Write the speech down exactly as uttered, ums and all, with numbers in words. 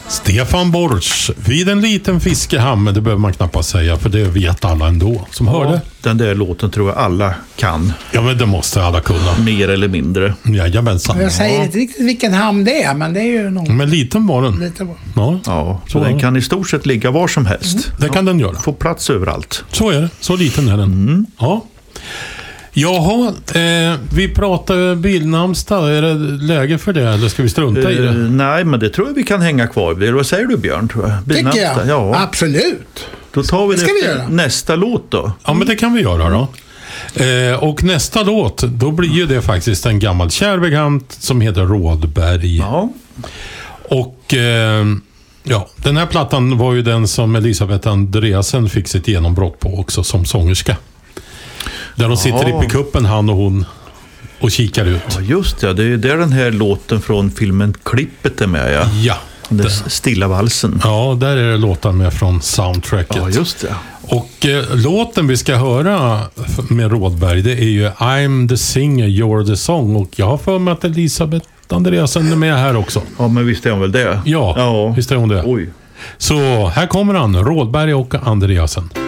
Stefan Borsch, vid en liten fiskehamn, det behöver man knappast säga, för det vet alla ändå som ja, hörde. Den där låten tror jag alla kan. Ja, men det måste alla kunna. Mer eller mindre. Jajamensan. Jag säger inte riktigt vilken hamn det är, men det är ju någon... Men liten var den. Liten var. Ja, ja, så, så den kan i stort sett ligga var som helst. Mm. Det kan ja, den göra. Få plats överallt. Så är det, så liten är den. Mm. Ja. Jaha, eh, vi pratar bilnamnsdag. Är det läge för det eller ska vi strunta uh, i det? Nej, men det tror jag vi kan hänga kvar vid. Vad säger du, Björn? Tror jag? Tycker jag, ja. Absolut. Då tar vi, det det vi nästa låt då. Ja, men det kan vi göra då. Eh, och nästa låt, då blir ju det faktiskt en gammal kärvegant som heter Rådberg. Ja. Och... Eh, Ja, den här plattan var ju den som Elisabeth Andreasen fick sitt genombrott på också som sångerska. Där de sitter ja. i pickuppen, han och hon, och kikar ut. Ja, just det. Det är där den här låten från filmen Klippet är med, ja. Ja. Den stilla valsen. Ja, där är det låtar med från soundtracket. Ja, just det. Och eh, låten vi ska höra med Rådberg, det är ju I'm the singer, you're the song. Och jag har för mig att Elisabeth Andreasen är med här också. Ja, men visst är hon väl det? Ja, ja. visst är hon det. Oj. Så här kommer han, Rådberg och Andreasen.